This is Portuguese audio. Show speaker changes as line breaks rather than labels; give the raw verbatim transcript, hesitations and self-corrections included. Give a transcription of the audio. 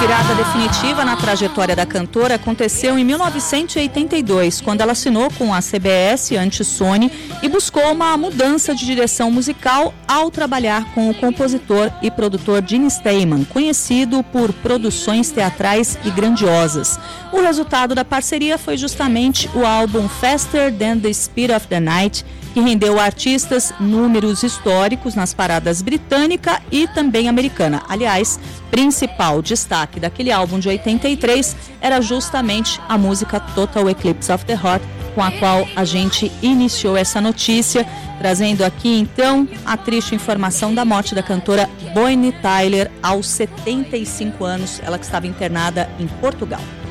virada definitiva na trajetória da cantora aconteceu em mil novecentos e oitenta e dois, quando ela assinou com a C B S, antes Sony, e buscou uma mudança de direção musical ao trabalhar com o compositor e produtor Gene Steinman, conhecido por produções teatrais e grandiosas. O resultado da parceria foi justamente o álbum Faster Than the Speed of the Night, que rendeu ao artistas números históricos nas paradas britânica e também americana. Aliás, principal destaque daquele álbum de oitenta e três era justamente a música Total Eclipse of the Heart, com a qual a gente iniciou essa notícia, trazendo aqui então a triste informação da morte da cantora Bonnie Tyler aos setenta e cinco anos, ela que estava internada em Portugal.